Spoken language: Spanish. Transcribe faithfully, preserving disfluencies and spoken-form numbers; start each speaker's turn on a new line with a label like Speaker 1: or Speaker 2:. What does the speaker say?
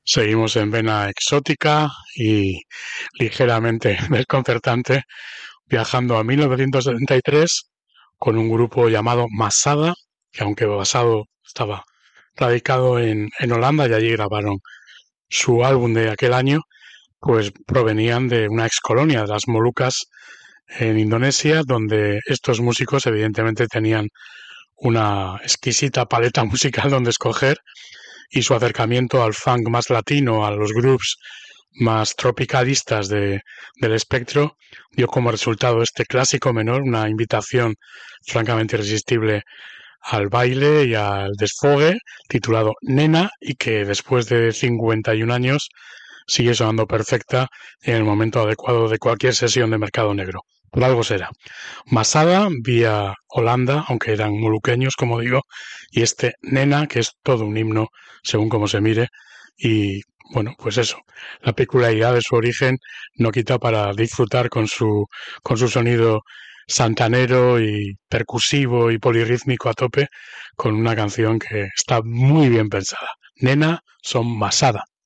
Speaker 1: Seguimos en vena exótica y ligeramente desconcertante, viajando a mil novecientos setenta y tres con un grupo llamado Masada, que aunque basado estaba radicado en, en Holanda y allí grabaron su álbum de aquel año, pues provenían de una excolonia de las Molucas en Indonesia, donde estos músicos evidentemente tenían una exquisita paleta musical donde escoger, y su acercamiento al funk más latino, a los grooves más tropicalistas de, del espectro, dio como resultado este clásico menor, una invitación francamente irresistible al baile y al desfogue, titulado Nena, y que después de cincuenta y un años sigue sonando perfecta en el momento adecuado de cualquier sesión de mercado negro. Por algo será. Masada vía Holanda, aunque eran moluqueños, como digo, y este Nena, que es todo un himno según como se mire, y bueno, pues eso, la peculiaridad de su origen no quita para disfrutar con su, con su sonido santanero y percusivo y polirrítmico a tope, con una canción que está muy bien pensada. Nena son Masada.